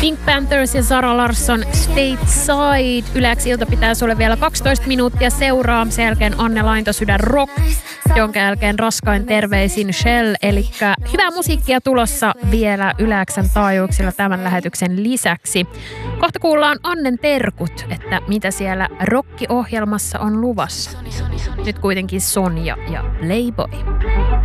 Pink Panthers ja Zara Larsson Stateside. Yleäksi ilta pitää sulle vielä 12 minuuttia seuraa. Sen jälkeen Anne Laintosydän Rock, jonka jälkeen raskain terveisin Shell. Eli hyvää musiikkia tulossa vielä Yleäksän taajuuksilla tämän lähetyksen lisäksi. Kohta kuullaan Annen terkut, että mitä siellä rock-ohjelmassa on luvassa. Nyt kuitenkin Sonja ja Playboy.